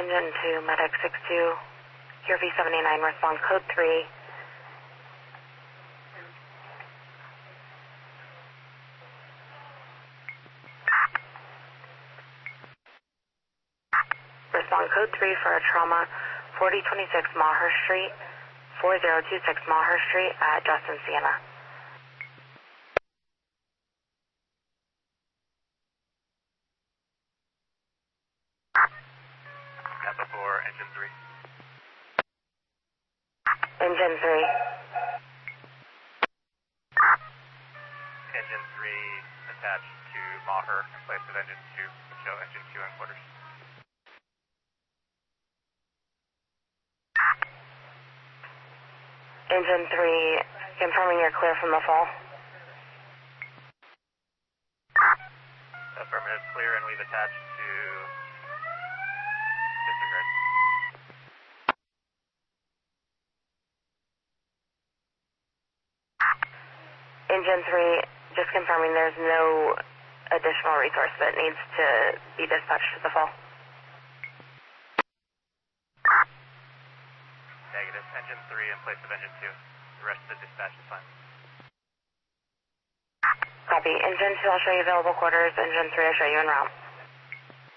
Engine 2, Medic 62, here V79, respond code 3. Respond code 3 for a trauma, 4026 Maher Street, 4026 Maher Street at Justin Sienna. Kappa 4, Engine 3. Engine 3. Engine 3 attached to Maher in place of Engine 2. Show Engine 2 on quarters. Engine 3, confirming you're clear from the fall. Affirmative, clear, and we've attached to disregard. Engine 3, just confirming there's no additional resource that needs to be dispatched to the fall. Negative. Engine 3 in place of Engine 2. The rest of the dispatch is fine. Copy. Engine 2, I'll show you available quarters. Engine 3, I'll show you en route.